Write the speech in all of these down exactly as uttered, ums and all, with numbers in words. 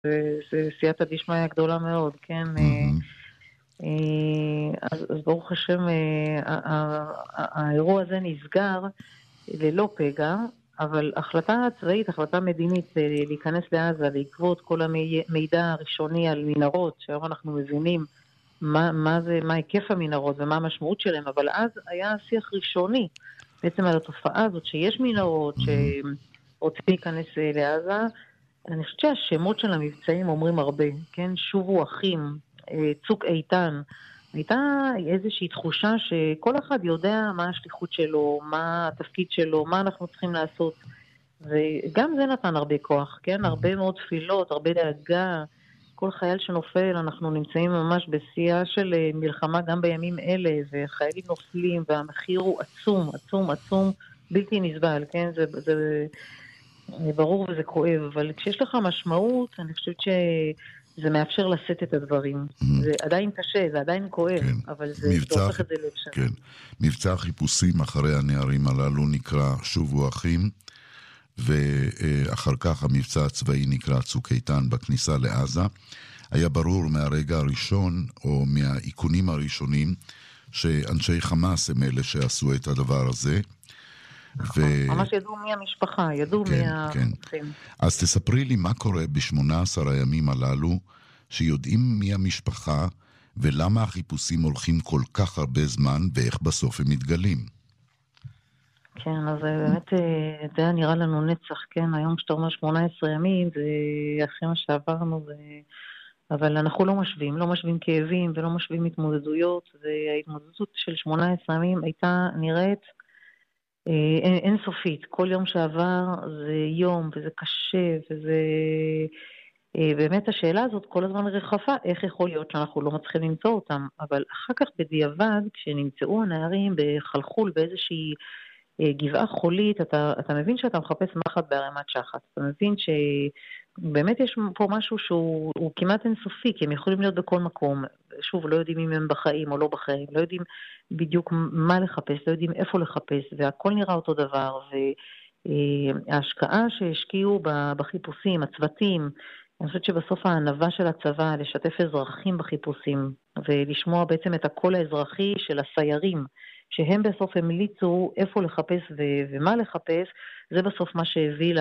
זה, זה סייעתא דשמיא גדולה מאוד, כן? Mm-hmm. אז, אז ברוך השם, האירוע הזה נסגר ללא פגע, אבל החלטה צבאית, החלטה מדינית להיכנס לעזה בעקבות כל המידע הראשוני על מנהרות, שהיום אנחנו מבינים מה, מה זה, מה היקף המנהרות ומה המשמעות שלהם, אבל אז היה שיח ראשוני בעצם על התופעה הזאת שיש מנהרות שרוצים להיכנס לעזה. אני חושבת שהשמות של המבצעים אומרים הרבה, כן? שובו אחים, צוק איתן. הייתה איזושהי תחושה שכל אחד יודע מה השליחות שלו, מה התפקיד שלו, מה אנחנו צריכים לעשות. וגם זה נתן הרבה כוח, כן? הרבה מאוד תפילות, הרבה דאגה. כל חייל שנופל, אנחנו נמצאים ממש בשיאה של מלחמה גם בימים אלה, וחיילים נופלים, והמחיר הוא עצום, עצום, עצום, בלתי נסבל, כן? זה, זה ברור וזה כואב, אבל כשיש לך משמעות, אני חושבת שזה מאפשר לשאת את הדברים. זה עדיין קשה, זה עדיין כואב, כן. אבל זה הופך את זה לאפשר. כן. מבצע החיפושים אחרי הנערים הללו נקרא שובו אחים, ואחר כך המבצע הצבאי נקרא צוק איתן בכניסה לעזה. היה ברור מהרגע הראשון, או מהעיקונים הראשונים, שאנשי חמאס הם אלה שעשו את הדבר הזה. ו... ממש ידעו מי המשפחה, ידעו כן, מי החפים. כן. אז תספרי לי מה קורה ב-שמונה עשר הימים הללו, שיודעים מי המשפחה, ולמה החיפושים הולכים כל כך הרבה זמן, ואיך בסוף הם מתגלים. כן, אז באמת זה היה נראה לנו נצח, כן, היום שאתה אומר שמונה עשרה ימים, זה אחרי מה שעברנו, ו... אבל אנחנו לא משווים, לא משווים כאבים ולא משווים התמודדויות, וההתמודדות של שמונה עשרה ימים הייתה נראית אין, אין סופית. כל יום שעבר זה יום, וזה קשה, וזה... באמת השאלה הזאת כל הזמן רחפה, איך יכול להיות שאנחנו לא מצליחים למצוא אותם, אבל אחר כך בדיעבד, כשנמצאו הנערים בחלחול באיזושהי גבעה חולית, אתה, אתה מבין שאתה מחפש מחט בהרמת שחת. אתה מבין שבאמת יש פה משהו שהוא כמעט אינסופי, כי הם יכולים להיות בכל מקום. שוב, לא יודעים אם הם בחיים או לא בחיים, לא יודעים בדיוק מה לחפש, לא יודעים איפה לחפש, והכל נראה אותו דבר. וההשקעה שהשקיעו בחיפושים, הצוותים, אני חושבת שבסוף הענווה של הצבא לשתף אזרחים בחיפושים, ולשמוע בעצם את הקול האזרחי של הסיירים, שהם בסוף המליצו איפה לחפש ו- ומה לחפש, זה בסוף מה שהביא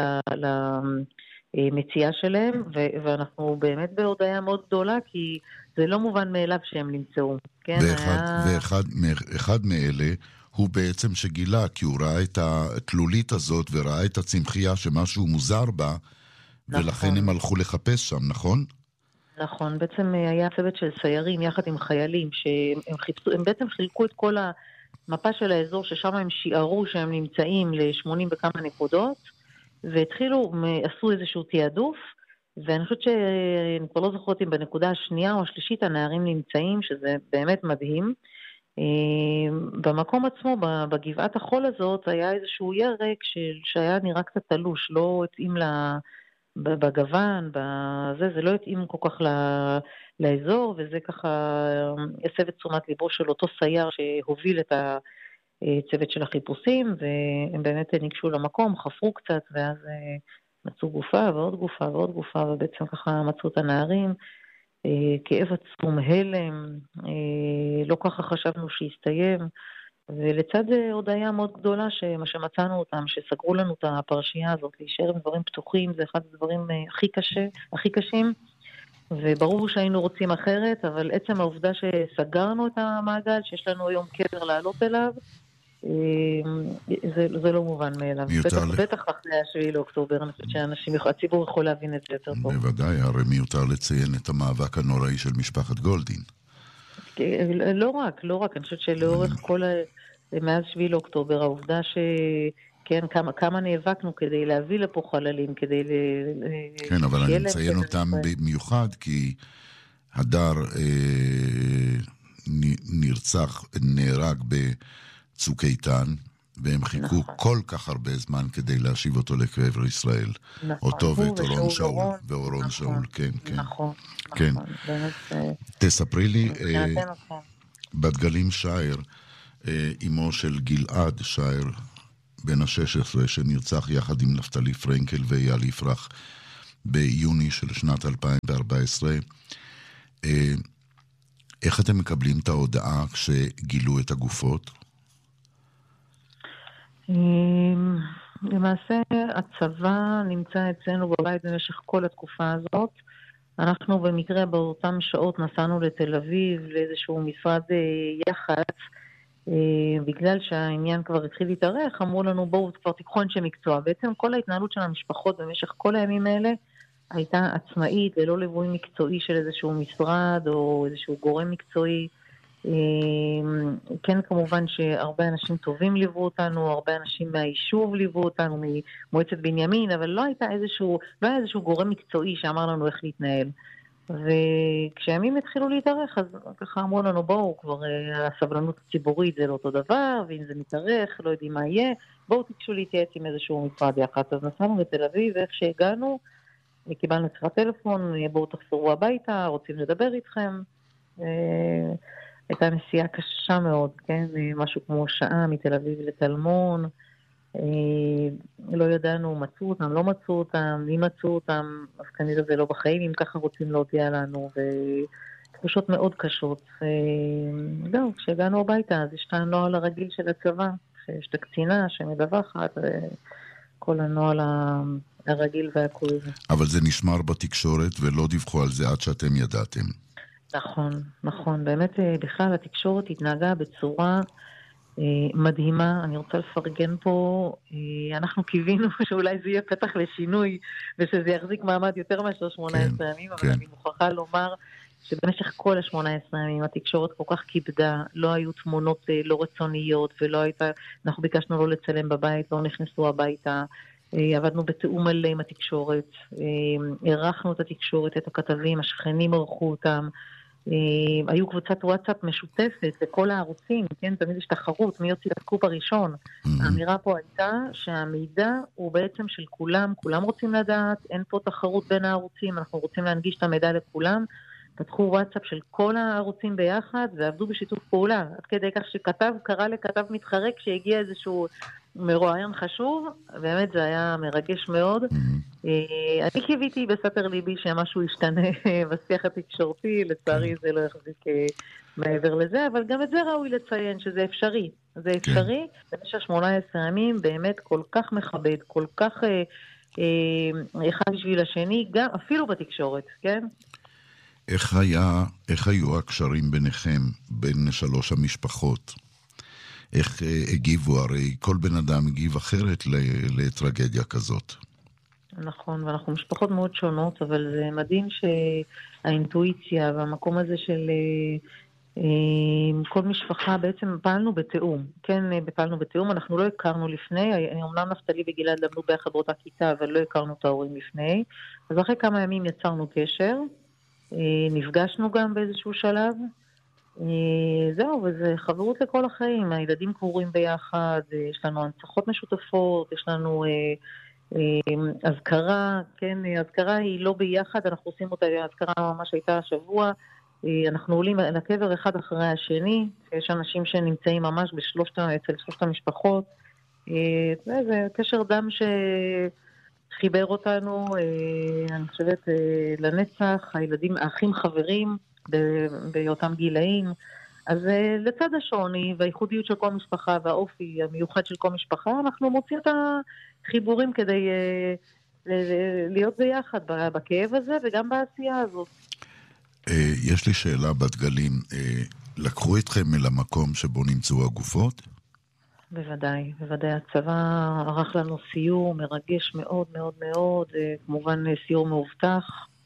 למציאה שלהם, ו- ואנחנו באמת בהודעה מאוד גדולה, כי זה לא מובן מאליו שהם נמצאו. כן, ואחד, היה... ואחד, אחד מאלה הוא בעצם שגילה, כי הוא ראה את התלולית הזאת, וראה את הצמחייה שמשהו מוזר בה, נכון. ולכן הם הלכו לחפש שם, נכון? נכון, בעצם היה צוות של סיירים יחד עם חיילים, שהם חיפשו, הם בעצם חילקו את כל ה... מפה של האזור ששם הם שיערו שהם נמצאים ל-שמונים וכמה נקודות, והתחילו, עשו איזשהו תיעדוף, ואני חושבת שאני כבר לא זוכרת אם בנקודה השנייה או השלישית הנערים נמצאים, שזה באמת מדהים. במקום עצמו, בגבעת החול הזאת, היה איזשהו ירק שהיה נראה קצת תלוש, לא התאים לה... בגוון, בזה, זה לא התאים כל כך לאזור, וזה ככה הסב את תשומת ליבו של אותו סייר שהוביל את הצוות של החיפושים, והם באמת ניגשו למקום, חפרו קצת, ואז מצאו גופה ועוד גופה ועוד גופה, ובעצם ככה מצאו את הנערים, כאב עצום, הלם, לא ככה חשבנו שיסתיים, ולצד הודעה מאוד גדולה שמה שמצאנו אותם, שסגרו לנו את הפרשייה הזאת, להישאר עם דברים פתוחים, זה אחד הדברים הכי קשה, הכי קשים, וברור שהיינו רוצים אחרת, אבל עצם העובדה שסגרנו את המעגל, שיש לנו היום קבר לעלות אליו, זה, זה לא מובן מאליו. בטח, ל... בטח אחרי השביעי לאוקטובר, אני חושבת שהאנשים, הציבור יכול להבין את זה יותר טוב. בוודאי, הרי מיותר לציין את המאבק הנוראי של משפחת גולדין. לא רק, לא רק, אני חושבת שלאורך כל, מאז שביעי לאוקטובר, העובדה ש... כן, כמה, כמה נאבקנו כדי להביא לפה חללים, כדי... כן, אבל אני מציין אותם במיוחד, כי הדר אה, נרצח, נהרג בצוק איתן, והם חיכו נכון. כל כך הרבה זמן כדי להשיב אותו לקבר ישראל. נכון. אותו ואת אורון שאול, ואורון נכון. שאול, כן, כן. נכון, כן. נכון. באמת, תספרי לי, אה, נכון. בדגלים שייר, אה, אמו של גלעד שייר, בן ה-שש עשרה, שנרצח יחד עם נפתלי פרנקל ואייל יפרח. ביוני של שנת אלפיים וארבע עשרה. איך אתם מקבלים את ההודעה כשגילו את הגופות? למעשה הצבא נמצא אצלנו בבית במשך כל התקופה הזאת. אנחנו במקרה באותם שעות נסענו לתל אביב לאיזשהו משרד יח"צ, בגלל שהעניין כבר התחיל להתארך, אמרו לנו בואו כבר תיקחו אנשי מקצוע. בעצם כל ההתנהלות של המשפחות במשך כל הימים האלה הייתה עצמאית, ללא ליווי מקצועי של איזשהו משרד או איזשהו גורם מקצועי. כן, כמובן שהרבה אנשים טובים ליוו אותנו, הרבה אנשים מהיישוב ליוו אותנו, ממועצת בנימין, אבל לא הייתה איזשהו, לא היה איזשהו גורם מקצועי שאמר לנו איך להתנהל. וכשהימים התחילו להתארך, אז ככה אמרו לנו, בואו, כבר הסבלנות הציבורית זה לא אותו דבר, ואם זה מתארך, לא יודעים מה יהיה, בואו תקשו להתייעץ עם איזשהו משרד יחד. אז נסענו בתל אביב, ואיך שהגענו, קיבלנו שיחת טלפון, בואו תחזרו הביתה, רוצים לדבר איתכם. הייתה נסיעה קשה מאוד, כן? משהו כמו שעה מתל אביב לתלמון. לא ידענו, מצאו אותם, לא מצאו אותם, אם מצאו אותם, אז כנראה זה לא בחיים, אם ככה רוצים להודיע לנו, ותחושות מאוד קשות. זהו, כשהגענו הביתה, אז יש את הנוהל הרגיל של הצבא, שיש את הקצינה שמדווחת, וכל הנוהל הרגיל והכול. אבל זה נשמר בתקשורת ולא דיווחו על זה עד שאתם ידעתם. נכון, נכון. באמת בכלל התקשורת התנהגה בצורה אה, מדהימה. אני רוצה לפרגן פה, אה, אנחנו קיווינו שאולי זה יהיה פתח לשינוי ושזה יחזיק מעמד יותר מאשר שמונה עשרה כן, ימים, כן. אבל אני מוכרחה לומר שבמשך כל ה-שמונה עשרה ימים התקשורת כל כך כיבדה, לא היו תמונות אה, לא רצוניות ולא הייתה, אנחנו ביקשנו לא לצלם בבית, לא נכנסו הביתה, אה, עבדנו בתאום מלא עם התקשורת, אה, ערכנו את התקשורת, את הכתבים, השכנים ערכו אותם, היו קבוצת וואטסאפ משותפת לכל הערוצים, כן? תמיד יש תחרות, מי יוציא את הקופ הראשון. האמירה פה הייתה שהמידע הוא בעצם של כולם, כולם רוצים לדעת, אין פה תחרות בין הערוצים, אנחנו רוצים להנגיש את המידע לכולם, פתחו וואטסאפ של כל הערוצים ביחד, ועבדו בשיתוף פעולה, עד כדי כך שכתב קרא לכתב מתחרק, שהגיע איזשהו מרואיין חשוב, באמת זה היה מרגש מאוד. אני קיוויתי בסתר ליבי שמשהו ישתנה בשיח התקשורתי, לצערי זה לא יחזיק מעבר לזה, אבל גם את זה ראוי לציין שזה אפשרי. זה אפשרי, במשך שמונה עשרה ימים באמת כל כך מכבד, כל כך אחד בשביל השני, גם אפילו בתקשורת, כן? איך היה, איך היו הקשרים ביניכם, בין שלוש המשפחות? איך הגיבו? הרי כל בן אדם הגיב אחרת לטרגדיה כזאת. נכון, ואנחנו משפחות מאוד שונות, אבל זה מדהים שהאינטואיציה והמקום הזה של כל משפחה, בעצם פעלנו בתאום. כן, פעלנו בתאום, אנחנו לא הכרנו לפני, אמנם נפתלי וגלעד למדו ביחד באותה כיתה, אבל לא הכרנו את ההורים לפני. אז אחרי כמה ימים יצרנו קשר, נפגשנו גם באיזשהו שלב, זהו, וזה חברות לכל החיים, הילדים קבורים ביחד, יש לנו הנצחות משותפות, יש לנו אזכרה, כן, אזכרה היא לא ביחד, אנחנו עושים אותה, אזכרה ממש הייתה השבוע, אנחנו עולים לקבר אחד אחרי השני, יש אנשים שנמצאים ממש בשלושת, אצל שלושת המשפחות, זה קשר דם שחיבר אותנו, אני חושבת, לנצח, הילדים, האחים חברים, באותם גילאים, אז לצד השוני והייחודיות של כל משפחה והאופי המיוחד של כל משפחה, אנחנו מוצאים את החיבורים כדי להיות ביחד בכאב הזה וגם בעשייה הזאת. יש לי שאלה בת גלים, לקחו אתכם אל המקום שבו נמצאו הגופות? בוודאי, בוודאי. הצבא ערך לנו סיור מרגש מאוד מאוד מאוד, כמובן סיור מאובטח,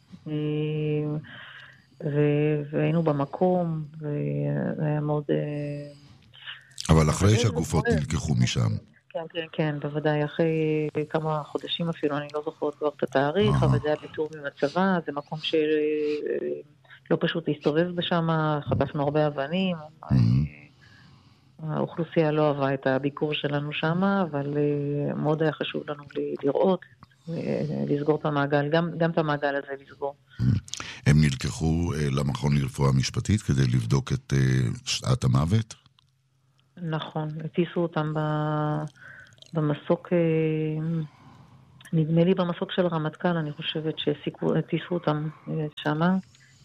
והיינו במקום, והיה מאוד... אבל אחרי שהגופות נלקחו משם. כן, כן, כן, בוודאי, אחרי כמה חודשים אפילו, אני לא זוכרת כבר את התאריך, אבל זה היה בתאום עם הצבא, זה מקום שלא פשוט להסתובב בשם, חטפנו הרבה אבנים, האוכלוסייה לא אהבה את הביקור שלנו שם, אבל מאוד היה חשוב לנו לראות, לסגור את המעגל, גם, גם את המעגל הזה לסגור. הם נלקחו למכון לרפואה משפטית כדי לבדוק את שעת המוות? נכון, הטיסו אותם במסוק נדמה לי במסוק של רמטכ"ל, אני חושבת שטיסו אותם שמה.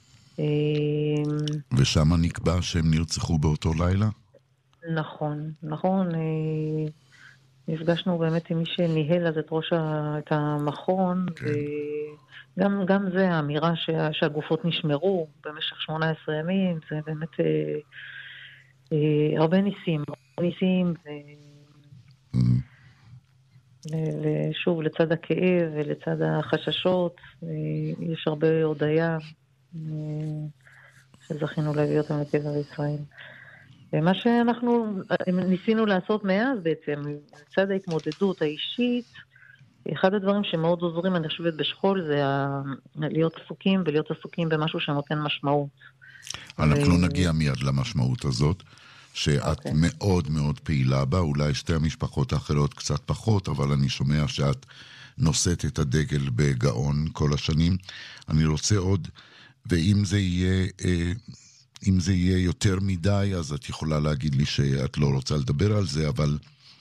ושמה נקבע שהם נרצחו באותו לילה? נכון, נכון. נפגשנו באמת עם מי שניהל אז את ראש את המכון, כן. וגם גם זה האמירה שה, שהגופות נשמרו במשך שמונה עשרה ימים, זה באמת אה, אה, הרבה ניסים, הרבה ניסים, ו... mm-hmm. שוב, לצד הכאב ולצד החששות, יש הרבה הודיה שזכינו להביא אותם לקבר ישראל. ומה שאנחנו ניסינו לעשות מאז בעצם, לצד ההתמודדות האישית, אחד הדברים שמאוד עוזרים, אני חושבת, בשכול, זה להיות עסוקים ולהיות עסוקים במשהו שנותן משמעות. אנחנו ו... נגיע מיד למשמעות הזאת. שאת okay. מאוד מאוד פעילה בה, אולי שתי המשפחות האחרות קצת פחות, אבל אני שומע שאת נושאת את הדגל בגאון כל השנים. אני רוצה עוד, ואם זה יהיה, אם זה יהיה יותר מדי, אז את יכולה להגיד לי שאת לא רוצה לדבר על זה, אבל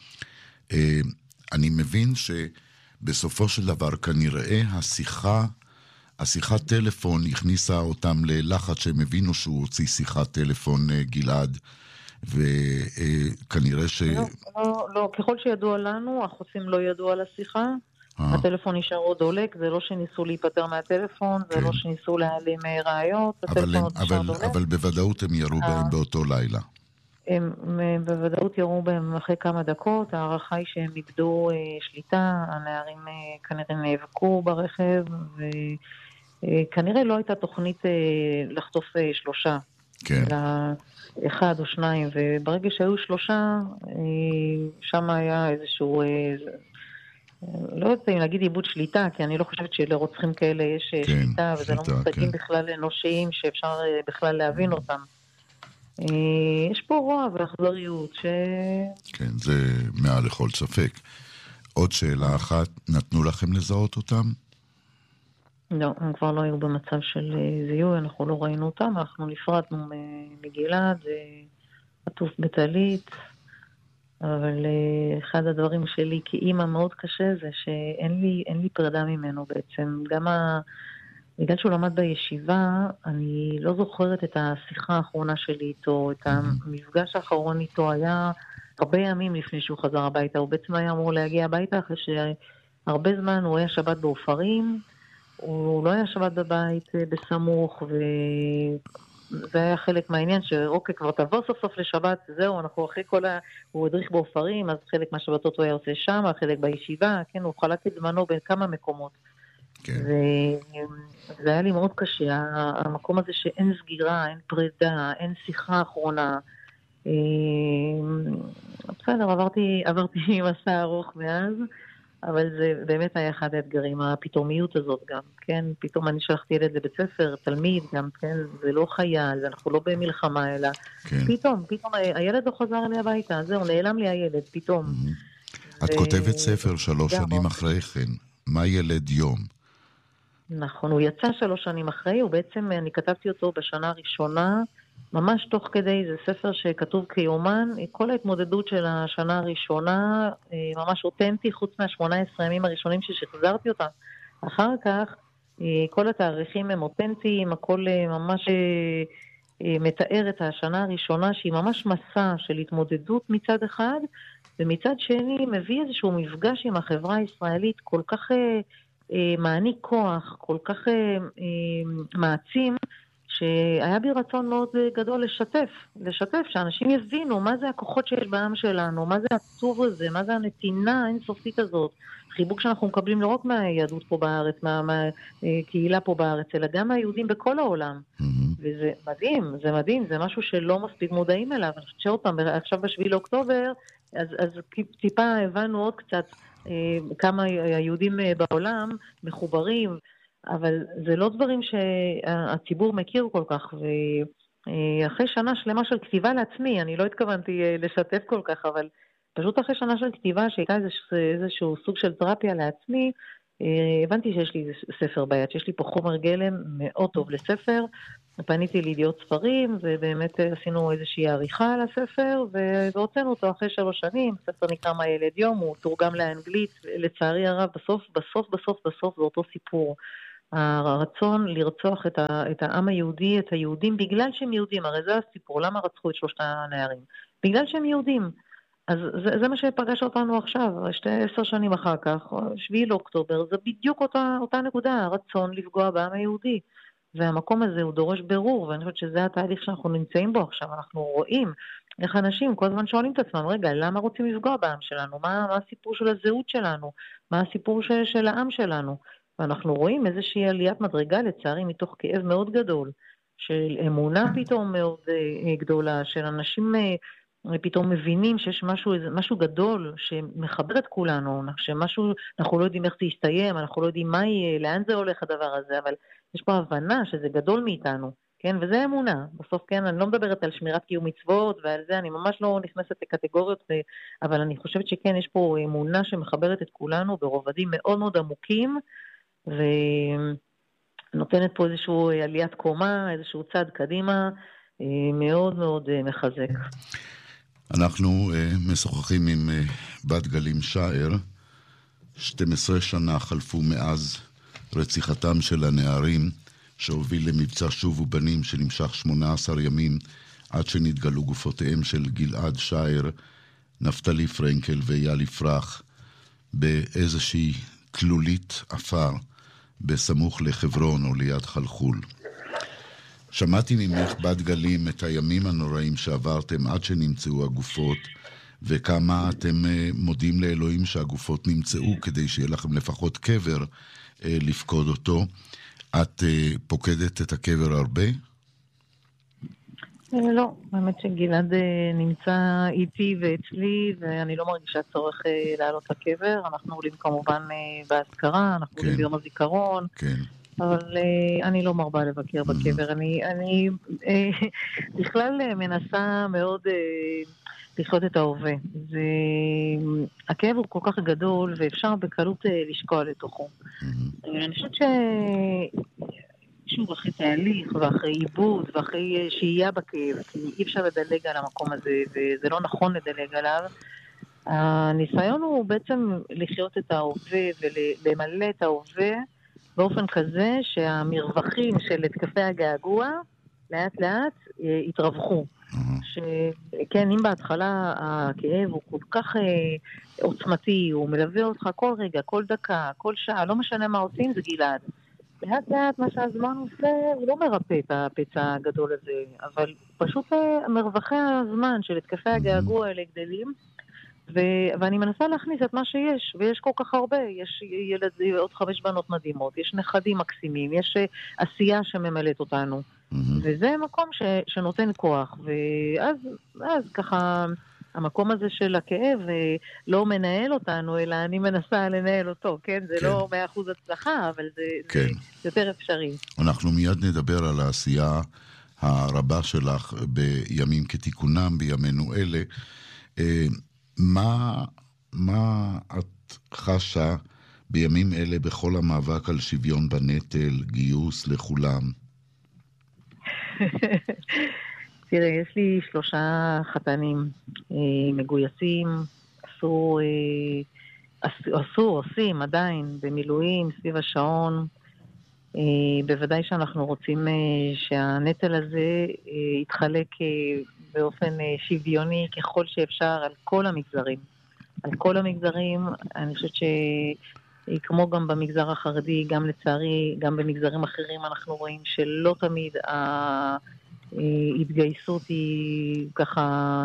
אני מבין שבסופו של דבר כנראה השיחה, השיחת טלפון הכניסה אותם ללחץ שהם הבינו שהוא הוציא שיחת טלפון גלעד, וכנראה ש... לא, לא, לא, ככל שידוע לנו, החוסים לא ידעו על השיחה, הטלפון נשאר עוד דולק, זה לא שניסו להיפטר מהטלפון, זה לא שניסו להעלים ראיות, הטלפון עוד נשאר דולק. אבל בוודאות הם ירו בהם באותו לילה. הם בוודאות ירו בהם אחרי כמה דקות, הערכה היא שהם איבדו שליטה, הנערים כנראה נאבקו ברכב, וכנראה לא הייתה תוכנית לחטוף שלושה. כן. אחד או שניים, וברגע שהיו שלושה, שם היה איזשהו, לא יודעת אם להגיד איבוד שליטה, כי אני לא חושבת שלרוצחים כאלה יש כן, שליטה, וזה שליטה, לא מושגים כן. בכלל אנושיים שאפשר בכלל להבין אותם. יש פה רוע ואכזריות ש... כן, זה מעל לכל ספק. עוד שאלה אחת, נתנו לכם לזהות אותם? לא, הם כבר לא היו במצב של זיהוי, אנחנו לא ראינו אותם, אנחנו נפרדנו מגלעד, עטוף בטלית, אבל אחד הדברים שלי כאימא מאוד קשה זה שאין לי, אין לי פרידה ממנו בעצם. גם ה... בגלל שהוא למד בישיבה, אני לא זוכרת את השיחה האחרונה שלי איתו, את המפגש האחרון איתו היה הרבה ימים לפני שהוא חזר הביתה, הוא בעצם היה אמור להגיע הביתה אחרי שהרבה זמן הוא היה שבת באופרים, הוא לא היה שבת בבית בסמוך, וזה היה חלק מהעניין שאוקיי, כבר תבוא סוף סוף לשבת, זהו, אנחנו אחרי כל ה... הוא הדריך באופרים, אז חלק מהשבתות הוא היה עושה שם, חלק בישיבה, כן, הוא חלק את זמנו בין כמה מקומות. כן. וזה היה לי מאוד קשה, המקום הזה שאין סגירה, אין פרידה, אין שיחה אחרונה. בסדר, עברתי, עברתי מסע ארוך מאז, אבל זה באמת היה אחד האתגרים, הפתאומיות הזאת גם, כן? פתאום אני שלחתי ילד לבית ספר, תלמיד גם, כן? זה לא חייל, אנחנו לא במלחמה, אלא כן. פתאום, פתאום הילד לא חזר אלי הביתה, זהו, נעלם לי הילד, פתאום. Mm-hmm. ו... את כותבת ספר שלוש שנים אחרי כן, מה ילד יום? נכון, הוא יצא שלוש שנים אחרי, ובעצם אני כתבתי אותו בשנה הראשונה, ממש תוך כדי, זה ספר שכתוב כיומן, כל ההתמודדות של השנה הראשונה, ממש אותנטי, חוץ מה-שמונה עשרה ימים הראשונים ששחזרתי אותם. אחר כך, כל התאריכים הם אותנטיים, הכל ממש מתאר את השנה הראשונה, שהיא ממש מסע של התמודדות מצד אחד, ומצד שני מביא איזשהו מפגש עם החברה הישראלית כל כך מעניק כוח, כל כך מעצים, שהיה בי רצון מאוד גדול לשתף, לשתף, שאנשים יבינו מה זה הכוחות שיש בעם שלנו, מה זה הטוב הזה, מה זה הנתינה האינסופית הזאת, חיבוק שאנחנו מקבלים לא רק מהיהדות פה בארץ, מהקהילה פה בארץ, אלא גם מהיהודים בכל העולם. Mm-hmm. וזה מדהים, זה מדהים, זה משהו שלא מספיק מודעים אליו. אני חושבת שעוד פעם, עכשיו בשביל אוקטובר, אז, אז טיפה הבנו עוד קצת אה, כמה היהודים בעולם מחוברים, אבל זה לא דברים שהציבור מכיר כל כך, ואחרי שנה שלמה של כתיבה לעצמי, אני לא התכוונתי לשתף כל כך, אבל פשוט אחרי שנה של כתיבה שהייתה איזשהו סוג של תרפיה לעצמי, הבנתי שיש לי ספר ביד, שיש לי פה חומר גלם מאוד טוב לספר, פניתי לידיעות ספרים, ובאמת עשינו איזושהי עריכה על הספר, והוצאנו אותו אחרי שלוש שנים. הספר נקרא מה ילד יום, הוא תורגם לאנגלית, לצערי הרב, בסוף, בסוף, בסוף, בסוף, זה אותו סיפור. הרצון לרצוח את, ה, את העם היהודי, את היהודים, בגלל שהם יהודים. הרי זה הסיפור, למה רצחו את שלושת הנערים? בגלל שהם יהודים. אז זה, זה מה שפגש אותנו עכשיו, שתי עשר שנים אחר כך, שביעי לאוקטובר, זה בדיוק אותה, אותה נקודה, הרצון לפגוע בעם היהודי. והמקום הזה הוא דורש ברור, ואני חושבת שזה התהליך שאנחנו נמצאים בו עכשיו. אנחנו רואים איך אנשים כל הזמן שואלים את עצמם, רגע, למה רוצים לפגוע בעם שלנו? מה, מה הסיפור של הזהות שלנו? מה הסיפור של, של העם שלנו? ואנחנו רואים איזושהי עליית מדרגה, לצערי, מתוך כאב מאוד גדול, של אמונה פתאום מאוד אה, גדולה, של אנשים אה, פתאום מבינים שיש משהו, משהו גדול שמחבר את כולנו, שמשהו, אנחנו לא יודעים איך זה יסתיים, אנחנו לא יודעים מה יהיה, לאן זה הולך הדבר הזה, אבל יש פה הבנה שזה גדול מאיתנו, כן? וזה אמונה. בסוף, כן, אני לא מדברת על שמירת קיום מצוות ועל זה, אני ממש לא נכנסת לקטגוריות, אבל אני חושבת שכן, יש פה אמונה שמחברת את כולנו ברובדים מאוד מאוד עמוקים, ונותנת פה איזשהו עליית קומה, איזשהו צעד קדימה, מאוד מאוד מחזק. אנחנו משוחחים עם בת גלים שער, שתים עשרה שנה חלפו מאז רציחתם של הנערים, שהוביל למבצע שוב ובנים שנמשך שמונה עשר ימים, עד שנתגלו גופותיהם של גלעד שער, נפתלי פרנקל ואייל יפרח, באיזושהי תלולית אפר, בסמוך לחברון או ליד חלחול. שמעתי ממך בת גלים את הימים הנוראים שעברתם עד שנמצאו הגופות, וכמה אתם מודים לאלוהים שהגופות נמצאו, כדי שיהיה לכם לפחות קבר לפקוד אותו. את פוקדת את הקבר הרבה? לא, באמת שגלעד נמצא איתי ואצלי, ואני לא מרגישה צורך לעלות לקבר. אנחנו עולים כמובן בהזכרה, אנחנו עולים ביום הזיכרון, כן. אבל אני לא מרבה לבקר בקבר. אני, אני בכלל מנסה מאוד לחיות את ההווה. זה, הכאב הוא כל כך גדול, ואפשר בקלות לשקוע לתוכו. אני חושבת ש... שוב, אחרי תהליך, ואחרי עיבוד, ואחרי שהייה בכאב, כי אי אפשר לדלג על המקום הזה, וזה לא נכון לדלג עליו. הניסיון הוא בעצם לחיות את ההווה, ולמלא את ההווה, באופן כזה שהמרווחים של התקפי הגעגוע, לאט לאט, יתרווחו. שכן, אם בהתחלה הכאב הוא כל כך עוצמתי, הוא מלווה אותך כל רגע, כל דקה, כל שעה, לא משנה מה עושים, זה גלעד. לאט לאט מה שהזמן עושה, הוא לא מרפא את הפצע הגדול הזה, אבל פשוט מרווחי הזמן של התקפי הגעגוע האלה גדלים, ו- ואני מנסה להכניס את מה שיש, ויש כל כך הרבה, יש ילד, עוד חמש בנות מדהימות, יש נכדים מקסימים, יש עשייה שממלאת אותנו, mm-hmm. וזה מקום ש- שנותן כוח, ואז אז ככה המקום הזה של הכאב לא מנהל אותנו, אלא אני מנסה לנהל אותו, כן? זה כן. לא מאה אחוז הצלחה, אבל זה, כן. זה יותר אפשרי. אנחנו מיד נדבר על העשייה הרבה שלך בימים כתיקונם, בימינו אלה. מה, מה את חשה בימים אלה בכל המאבק על שוויון בנטל, גיוס לכולם? תראה, יש לי שלושה חתנים מגויסים, עשו, עשו, עושים עדיין במילואים סביב השעון. בוודאי שאנחנו רוצים שהנטל הזה יתחלק באופן שוויוני ככל שאפשר על כל המגזרים. על כל המגזרים, אני חושבת שכמו גם במגזר החרדי, גם לצערי, גם במגזרים אחרים אנחנו רואים שלא תמיד ההתגייסות היא ככה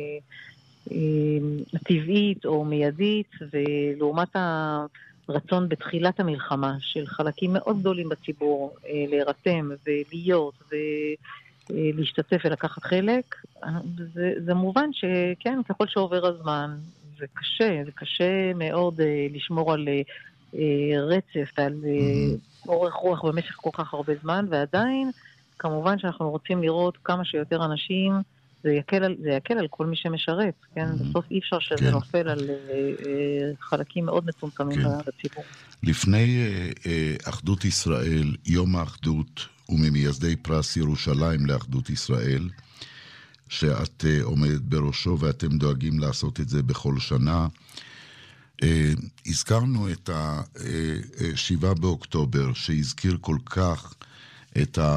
טבעית או מיידית, ולעומת הרצון בתחילת המלחמה של חלקים מאוד גדולים בציבור להירתם ולהיות ולהשתתף ולקחת חלק, זה, זה מובן שכן, ככל שעובר הזמן, זה קשה, זה קשה מאוד לשמור על רצף, על אורך רוח במשך כל כך הרבה זמן, ועדיין כמובן שאנחנו רוצים לראות כמה שיותר אנשים, זה יקל על, זה יקל על כל מי שמשרת, כן? בסוף אי אפשר שזה כן. נופל על חלקים מאוד מצומצמים כן. בציבור. לפני אחדות ישראל, יום האחדות, וממייסדי פרס ירושלים לאחדות ישראל, שאת עומדת בראשו ואתם דואגים לעשות את זה בכל שנה. הזכרנו את ה-שבעה באוקטובר, שהזכיר כל כך את ה...